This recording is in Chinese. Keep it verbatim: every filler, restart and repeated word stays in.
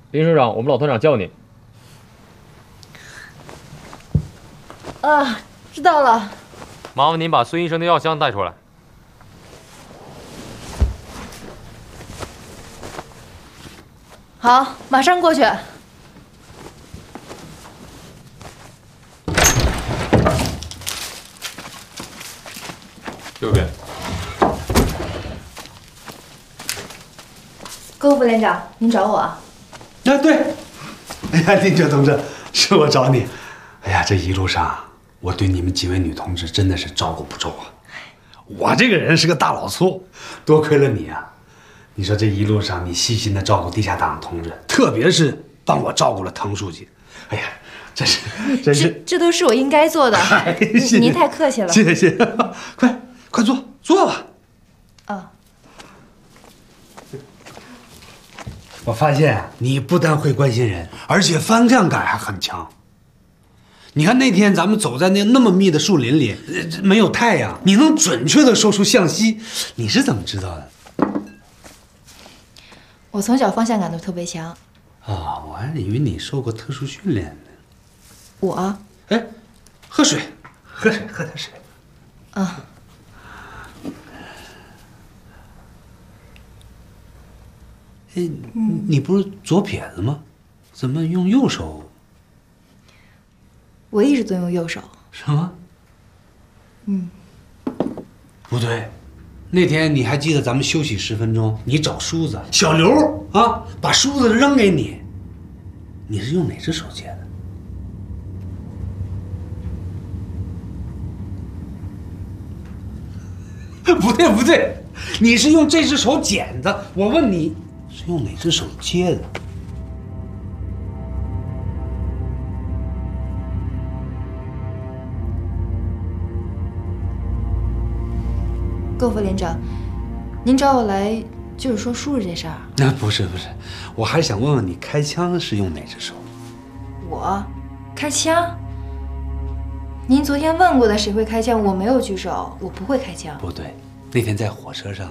林师长，我们老团长叫你。 啊，知道了。 麻烦您把孙医生的药箱带出来。 好，马上过去。 右边。 高副连长，您找我啊？ 啊，对。哎呀，林哲同志，是我找你。哎呀，这一路上我对你们几位女同志真的是照顾不周啊。我这个人是个大老粗，多亏了你啊。你说这一路上你细心的照顾地下党同志，特别是帮我照顾了唐书记。哎呀，真是真是， 这这都是我应该做的。 哎、 您太客气了。 谢谢谢谢，快快坐坐吧。 啊。 我发现你不但会关心人，而且方向感还很强。你看那天咱们走在那那么密的树林里，没有太阳，你能准确的说出向西，你是怎么知道的？ 我从小方向感都特别强。 啊、哦，我还以为你受过特殊训练呢。 我？ 哎，喝水，喝水，喝点水。 啊。 哎，你不是左撇子吗？怎么用右手？ 我一直都用右手。 什么？ 嗯。 不对，那天你还记得咱们休息十分钟，你找梳子，小刘啊把梳子扔给你，你是用哪只手接的？不对不对，你是用这只手捡的。我问你是用哪只手接的？ 高副连长，您找我来就是说梳子这事儿？ 那不是不是，我还想问问你开枪是用哪只手？ 我开枪？您昨天问过的谁会开枪，我没有举手，我不会开枪。 不对，那天在火车上